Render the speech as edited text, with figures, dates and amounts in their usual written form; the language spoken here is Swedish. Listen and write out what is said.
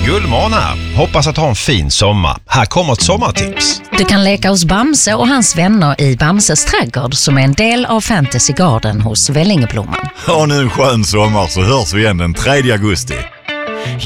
Gullmån här. Hoppas att ha en fin sommar. Här kommer ett sommartips. Du kan leka hos Bamse och hans vänner i Bamses trädgård som är en del av Fantasy Garden hos Vällingeblomman. Ha nu en skön sommar så hörs vi igen den 3 augusti.